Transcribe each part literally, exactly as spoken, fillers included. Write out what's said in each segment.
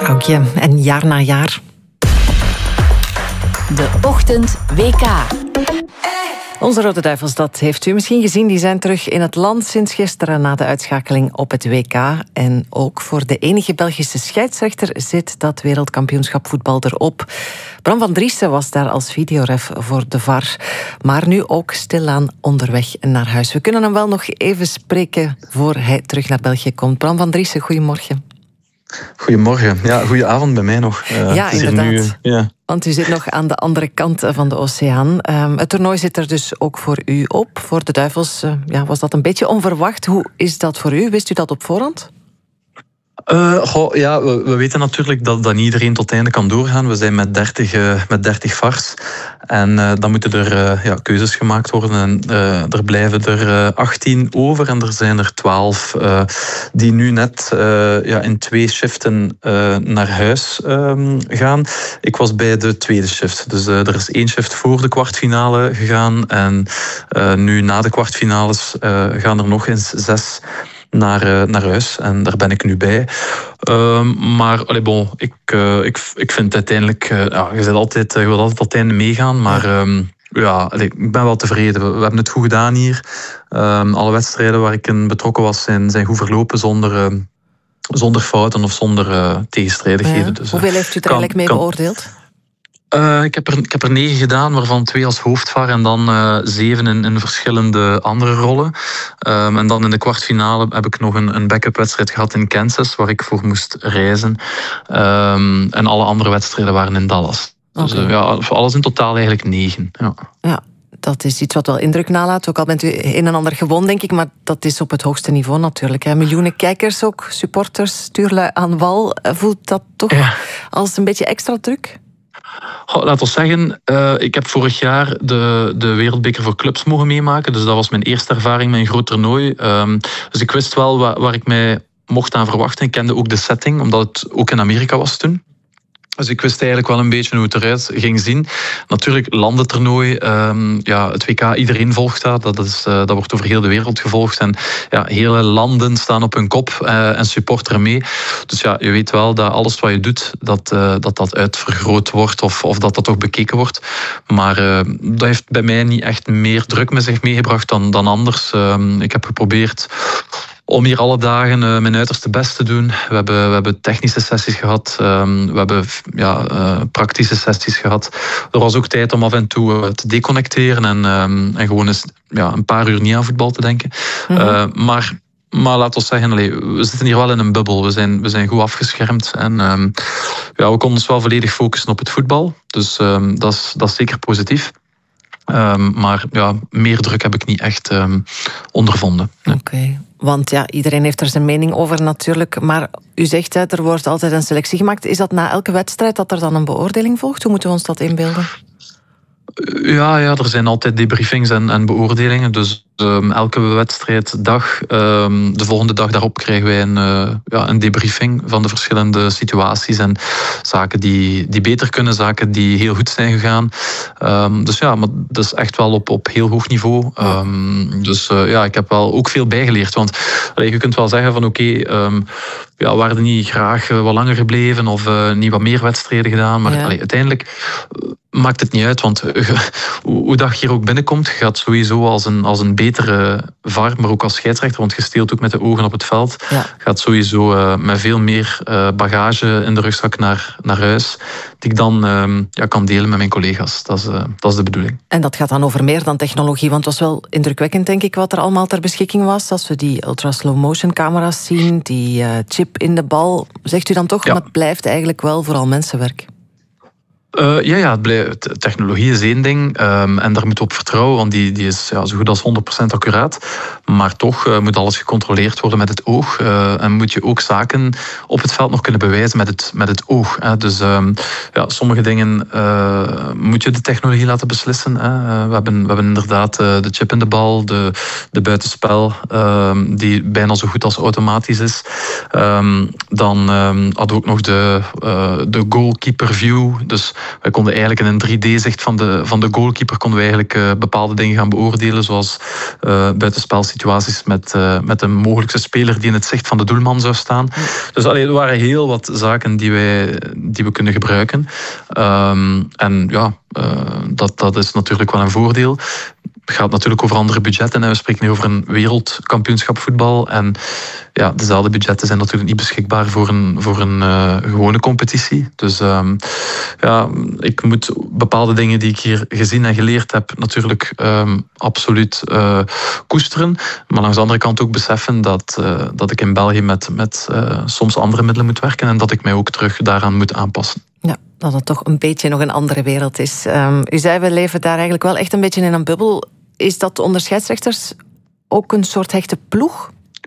Vrouwtje, en jaar na jaar. De Ochtend W K. Onze Rode Duivels, dat heeft u misschien gezien, die zijn terug in het land sinds gisteren na de uitschakeling op het W K. En ook voor de enige Belgische scheidsrechter zit dat wereldkampioenschap voetbal erop. Bram van Driessen was daar als videoref voor de V A R. Maar nu ook stilaan onderweg naar huis. We kunnen hem wel nog even spreken voor hij terug naar België komt. Bram van Driessen, goedemorgen. Goedemorgen. Ja, goedenavond bij mij nog. Uh, ja, inderdaad. Nu, ja. Want u zit nog aan de andere kant van de oceaan. Um, het toernooi zit er dus ook voor u op. Voor de Duivels uh, ja, was dat een beetje onverwacht. Hoe is dat voor u? Wist u dat op voorhand? Uh, goh, ja, we, we weten natuurlijk dat, dat niet iedereen tot het einde kan doorgaan. We zijn met dertig, uh, met dertig V A Rs. En uh, dan moeten er uh, ja, keuzes gemaakt worden. En uh, er blijven er uh, achttien over. En er zijn er twaalf uh, die nu net uh, ja, in twee shiften uh, naar huis um, gaan. Ik was bij de tweede shift. Dus uh, er is één shift voor de kwartfinale gegaan. En uh, nu na de kwartfinales uh, gaan er nog eens zes Naar, uh, naar huis. En daar ben ik nu bij. Uh, maar allee, bon, ik, uh, ik, ik vind uiteindelijk... Uh, ja, je, zit altijd, uh, je wilt altijd tot het einde meegaan. Maar um, ja, allee, ik ben wel tevreden. We, we hebben het goed gedaan hier. Um, alle wedstrijden waar ik in betrokken was zijn, zijn goed verlopen zonder, uh, zonder fouten of zonder uh, tegenstrijdigheden. Ja. Dus, uh, Hoeveel heeft u er eigenlijk mee kan, beoordeeld? Uh, ik, heb er, ik heb er negen gedaan, waarvan twee als hoofd-V A R en dan uh, zeven in, in verschillende andere rollen. Um, en dan in de kwartfinale heb ik nog een, een backup wedstrijd gehad in Kansas, waar ik voor moest reizen. Um, en alle andere wedstrijden waren in Dallas. Okay. Dus uh, ja, voor alles in totaal eigenlijk negen. Ja. ja. Dat is iets wat wel indruk nalaat. Ook al bent u een en ander gewoon, denk ik. Maar dat is op het hoogste niveau natuurlijk. Hè. Miljoenen kijkers ook, supporters, stuurlui aan wal. Voelt dat toch ja. als een beetje extra druk? Oh, laat ons zeggen, uh, ik heb vorig jaar de, de Wereldbeker voor clubs mogen meemaken. Dus dat was mijn eerste ervaring met een groot toernooi. Um, dus ik wist wel waar, waar ik mij mocht aan verwachten. Ik kende ook de setting, omdat het ook in Amerika was toen. Dus ik wist eigenlijk wel een beetje hoe het eruit ging zien. Natuurlijk, landentoernooi, um, ja, het W K, iedereen volgt dat. Dat, is, uh, dat wordt over heel de wereld gevolgd. En ja, hele landen staan op hun kop uh, en supporteren mee. Dus ja, je weet wel dat alles wat je doet, dat uh, dat, dat uitvergroot wordt of, of dat dat toch bekeken wordt. Maar uh, dat heeft bij mij niet echt meer druk met zich meegebracht dan, dan anders. Um, ik heb geprobeerd om hier alle dagen uh, mijn uiterste best te doen. We hebben, we hebben technische sessies gehad. Um, we hebben ja, uh, praktische sessies gehad. Er was ook tijd om af en toe uh, te deconnecteren en, um, en gewoon eens ja, een paar uur niet aan voetbal te denken. Mm-hmm. Uh, maar, maar laten we zeggen, allee, we zitten hier wel in een bubbel. We zijn, we zijn goed afgeschermd. En um, ja, we konden ons wel volledig focussen op het voetbal. Dus um, dat is, dat is zeker positief. Um, maar ja, meer druk heb ik niet echt um, ondervonden. Oké, okay. Want ja, iedereen heeft er zijn mening over natuurlijk. Maar u zegt, hè, er wordt altijd een selectie gemaakt. Is dat na elke wedstrijd dat er dan een beoordeling volgt? Hoe moeten we ons dat inbeelden? Ja, ja, er zijn altijd debriefings en, en beoordelingen. Dus um, elke wedstrijddag, um, de volgende dag daarop krijgen wij een, uh, ja, een debriefing van de verschillende situaties en zaken die, die beter kunnen, zaken die heel goed zijn gegaan. Um, dus ja, maar dat is echt wel op, op heel hoog niveau. Um, dus uh, ja, ik heb wel ook veel bijgeleerd. Want allee, je kunt wel zeggen van oké, okay, um, ja, we waren niet graag uh, wat langer gebleven of uh, niet wat meer wedstrijden gedaan. Maar ja. allee, uiteindelijk maakt het niet uit, want uh, hoe dat je hier ook binnenkomt, je gaat sowieso als een, als een betere V A R, maar ook als scheidsrechter, want je steelt ook met de ogen op het veld, ja. gaat sowieso uh, met veel meer uh, bagage in de rugzak naar, naar huis, die ik dan uh, ja, kan delen met mijn collega's. Dat is, uh, dat is de bedoeling. En dat gaat dan over meer dan technologie, want het was wel indrukwekkend, denk ik, wat er allemaal ter beschikking was. Als we die ultra slow motion camera's zien, die uh, chip in de bal, zegt u dan toch, ja. maar het blijft eigenlijk wel vooral mensenwerk. Uh, ja, ja, het blijft, technologie is één ding um, en daar moeten we op vertrouwen, want die, die is ja, zo goed als honderd procent accuraat. Maar toch uh, moet alles gecontroleerd worden met het oog uh, en moet je ook zaken op het veld nog kunnen bewijzen met het, met het oog. Hè. Dus um, ja, sommige dingen uh, moet je de technologie laten beslissen. Hè. Uh, we, hebben, we hebben inderdaad uh, de chip in de bal, de, de buitenspel, uh, die bijna zo goed als automatisch is. Um, dan um, hadden we ook nog de, uh, de goalkeeper view, dus wij konden eigenlijk in een drie D-zicht van de, van de goalkeeper konden we eigenlijk uh, bepaalde dingen gaan beoordelen, zoals uh, buitenspelsituaties met, uh, met een mogelijkste speler die in het zicht van de doelman zou staan. Ja. Dus allee, er waren heel wat zaken die, wij, die we kunnen gebruiken. Um, en ja, uh, dat, dat is natuurlijk wel een voordeel. Het gaat natuurlijk over andere budgetten. En we spreken nu over een wereldkampioenschap voetbal. En ja, dezelfde budgetten zijn natuurlijk niet beschikbaar voor een, voor een uh, gewone competitie. Dus um, ja, ik moet bepaalde dingen die ik hier gezien en geleerd heb natuurlijk um, absoluut uh, koesteren. Maar langs de andere kant ook beseffen dat, uh, dat ik in België met, met uh, soms andere middelen moet werken. En dat ik mij ook terug daaraan moet aanpassen. Ja, dat het toch een beetje nog een andere wereld is. Um, u zei, we leven daar eigenlijk wel echt een beetje in een bubbel. Is dat onder scheidsrechters ook een soort hechte ploeg?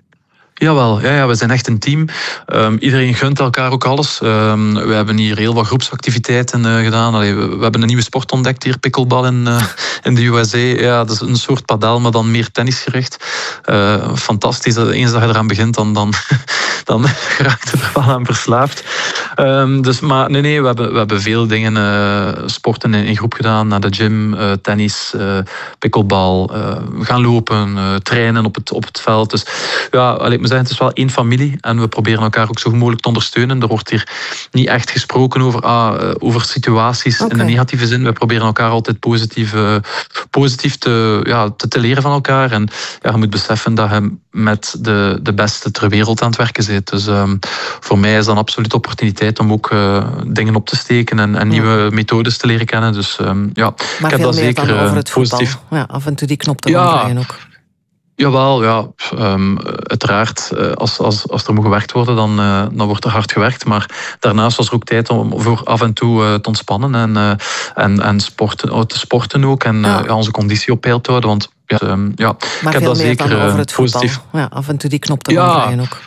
Jawel, ja, ja, we zijn echt een team. Um, iedereen gunt elkaar ook alles. Um, we hebben hier heel wat groepsactiviteiten uh, gedaan. Allee, we, we hebben een nieuwe sport ontdekt hier, pickleball in, uh, in de U S A. Ja, dat is een soort padel, maar dan meer tennisgericht. Uh, fantastisch. Eens dat je eraan begint, dan, dan, dan raakt het er wel aan verslaafd. Um, dus, maar nee, nee, we hebben, we hebben veel dingen, uh, sporten in, in groep gedaan. Naar de gym, uh, tennis, uh, pickleball. Uh, we gaan lopen, uh, trainen op het, op het veld. Dus ja, allee, we zeggen, het is wel één familie en we proberen elkaar ook zo goed mogelijk te ondersteunen. Er wordt hier niet echt gesproken over, ah, over situaties okay. in de negatieve zin. We proberen elkaar altijd positief, uh, positief te, ja, te, te leren van elkaar. En ja, je moet beseffen dat je met de, de beste ter wereld aan het werken bent. Dus um, voor mij is dat een absolute opportuniteit om ook uh, dingen op te steken en, en nieuwe ja. methodes te leren kennen. Dus um, ja, maar ik heb dat zeker dan over het positief. Ja, af en toe die knop te ja. omdraaien ook. Jawel, ja. Um, uiteraard, als, als, als er moet gewerkt worden, dan, uh, dan wordt er hard gewerkt. Maar daarnaast was er ook tijd om voor af en toe uh, te ontspannen en, uh, en, en sporten, te sporten ook. En ja. Uh, onze conditie op peil te houden. Want ja, um, ja maar ik heb dat zeker dan over het positief. Ja, af en toe die knop te ja. omdraaien ook.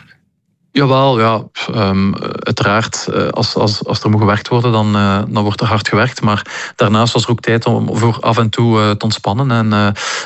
Jawel, ja. Um, uiteraard, als, als, als er moet gewerkt worden, dan, uh, dan wordt er hard gewerkt. Maar daarnaast was er ook tijd om voor af en toe uh, te ontspannen en, uh,